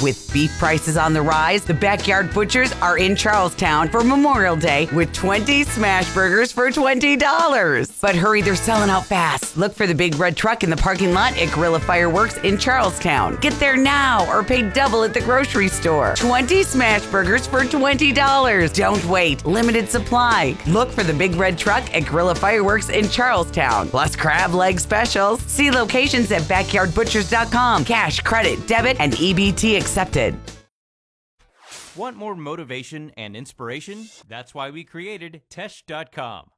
With beef prices on the rise, the Backyard Butchers are in Charlestown for Memorial Day with 20 smash burgers for $20. But hurry, they're selling out fast. Look for the big red truck in the parking lot at Guerrilla Fireworks in Charlestown. Get there now or pay double at the grocery store. 20 smash burgers for $20. Don't wait. Limited supply. Look for the big red truck at Guerrilla Fireworks in Charlestown. Plus crab leg specials. See locations at backyardbutchers.com. Cash, credit, debit, and EBT accepted. Want more motivation and inspiration? That's why we created Tesh.com.